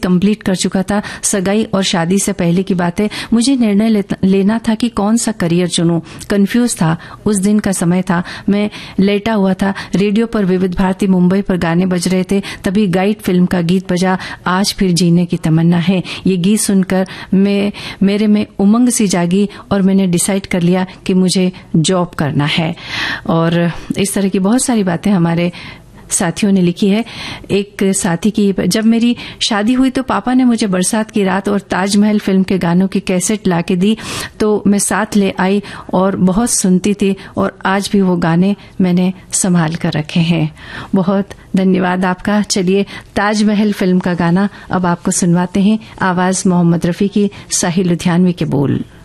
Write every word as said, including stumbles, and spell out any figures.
Complete कर चुका था। सगाई और शादी से पहले की बात है। मुझे निर्णय ले, लेना था कि कौन सा करियर चुनूं। कंफ्यूज था। उस दिन का समय था, मैं लेटा हुआ था, रेडियो पर विविध भारती मुंबई पर गाने बज रहे थे। तभी गाइड फिल्म का गीत बजा, आज फिर जीने की तमन्ना है। ये गीत सुनकर मैं मेरे में उमंग सी जागी और मैंने डिसाइड कर लिया कि मुझे जॉब करना है। और इस तरह की बहुत सारी बातें हमारे साथियों ने लिखी है। एक साथी की, जब मेरी शादी हुई तो पापा ने मुझे बरसात की रात और ताजमहल फिल्म के गानों की कैसेट लाके दी, तो मैं साथ ले आई और बहुत सुनती थी और आज भी वो गाने मैंने संभाल कर रखे हैं। बहुत धन्यवाद आपका। चलिए ताजमहल फिल्म का गाना अब आपको सुनवाते हैं। आवाज मोहम्मद रफी की, साहिल लुधियानवी के बोल।